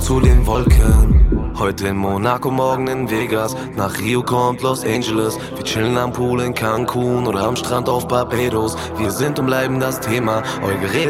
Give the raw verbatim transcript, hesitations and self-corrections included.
zu den Wolken. Heute in Monaco, morgen in Vegas. Nach Rio kommt Los Angeles. Wir chillen am Pool in Cancun oder am Strand auf Barbados. Wir sind und bleiben das Thema. Eure Rede